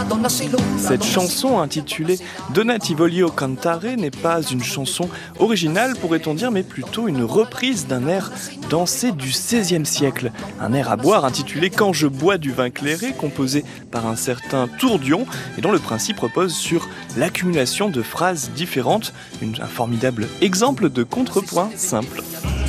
Cette chanson intitulée Donna ti voglio cantare n'est pas une chanson originale, pourrait-on dire, mais plutôt une reprise d'un air dansé du XVIe siècle. Un air à boire intitulé Quand je bois du vin clairé, composé par un certain Tourdion et dont le principe repose sur l'accumulation de phrases différentes. Un formidable exemple de contrepoint simple.